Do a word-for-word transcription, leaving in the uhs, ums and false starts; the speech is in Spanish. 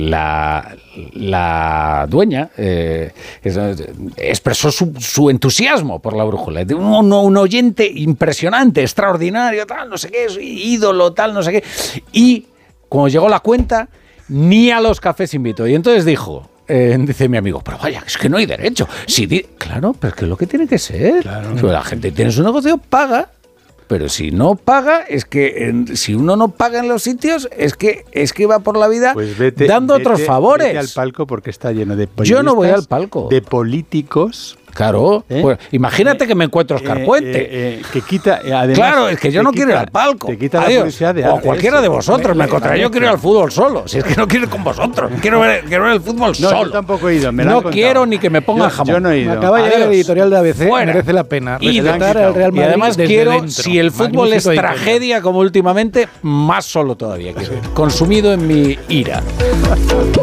La, la dueña eh, expresó su, su entusiasmo por la brújula. Un, un oyente impresionante, extraordinario, tal, no sé qué, ídolo, tal, no sé qué. Y cuando llegó la cuenta, ni a los cafés invitó. Y entonces dijo, eh, dice mi amigo, pero vaya, es que no hay derecho. Si di- claro, pero es que es lo que tiene que ser. Claro. Si la gente tiene su negocio, paga. Pero si no paga, es que en, si uno no paga en los sitios, es que es que va por la vida pues vete, dando vete, otros favores. Vete al palco porque está lleno de periodistas. Yo no voy al palco. De políticos. Claro, ¿Eh? pues imagínate eh, que me encuentro Oscar eh, Puente. Eh, eh, que quita, eh, además, claro, es que yo no quita, quiero ir al palco. Te quita Adiós. la publicidad de O cualquiera eso. de vosotros me encontrará. Yo quiero ir al fútbol solo. Si es que no quiero ir con vosotros. Quiero ver, quiero ver el fútbol no, solo. Yo tampoco he ido. Me no quiero ni que me pongan yo, jamón. Yo no he ido. Me acaba de llegar el editorial de A B C. Fuera. Merece la pena. Y, respetar al Real Madrid y además quiero, dentro. si el fútbol Magnífico es tragedia como últimamente, más solo todavía quiero ir. Consumido en mi ira.